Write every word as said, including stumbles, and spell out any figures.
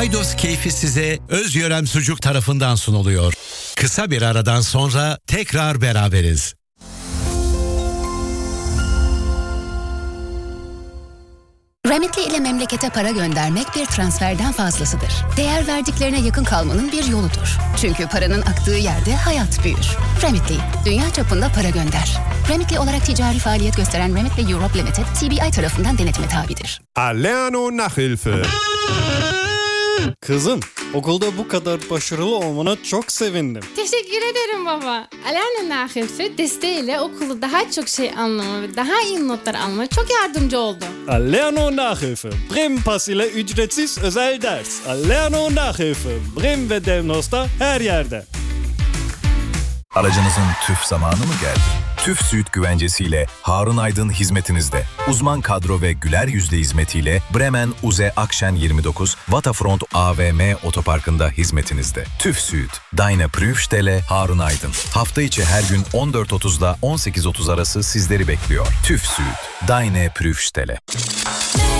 Aydos keyfi size Özyörem Sucuk tarafından sunuluyor. Kısa bir aradan sonra tekrar beraberiz. Remitly ile memlekete para göndermek bir transferden fazlasıdır. Değer verdiklerine yakın kalmanın bir yoludur. Çünkü paranın aktığı yerde hayat büyür. Remitly, dünya çapında para gönder. Remitly olarak ticari faaliyet gösteren Remitly Europe Limited, C B I tarafından denetime tabidir. Aleyano Nachhilfe. Kızım, okulda bu kadar başarılı olmana çok sevindim. Teşekkür ederim baba. Alerna Nachhilfe desteğiyle okulu daha çok şey anlama ve daha iyi notlar almama çok yardımcı oldu. Aleyano Nachhilfe, Brem Pass ile ücretsiz özel ders. Aleyano Nachhilfe, Brem ve Devnos'ta her yerde. Aracınızın TÜV zamanı mı geldi? TÜV Süit güvencesiyle Harun Aydın hizmetinizde. Uzman kadro ve güler yüzle hizmetiyle Bremen Uze Akşen yirmi dokuz Waterfront A V M otoparkında hizmetinizde. TÜV Süit, Deine Prüfstelle Harun Aydın. Hafta içi her gün on dört otuzda on sekiz otuz arası sizleri bekliyor. TÜV Süit, Deine Prüfstelle.